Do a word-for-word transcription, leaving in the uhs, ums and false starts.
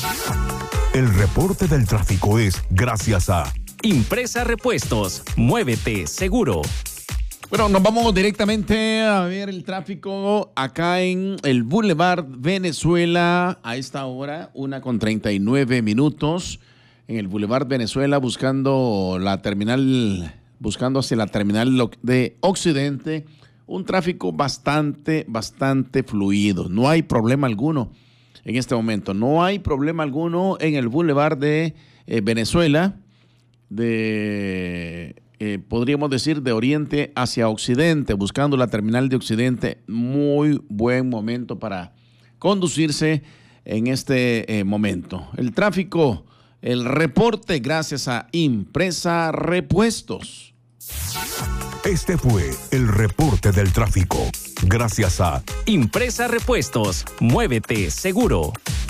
El reporte del tráfico es gracias a Impresa Repuestos. Muévete seguro. Bueno, nos vamos directamente a ver el tráfico acá en el Boulevard Venezuela a esta hora, una con treinta y nueve minutos. En el Boulevard Venezuela buscando la terminal, buscando hacia la terminal de Occidente, un tráfico bastante, bastante fluido. No hay problema alguno en este momento. No hay problema alguno en el Boulevard de eh, Venezuela, de... Eh, podríamos decir de oriente hacia occidente, buscando la terminal de Occidente. Muy buen momento para conducirse en este eh, momento. El tráfico, el reporte gracias a Impresa Repuestos. Este fue el reporte del tráfico gracias a Impresa Repuestos. Muévete seguro.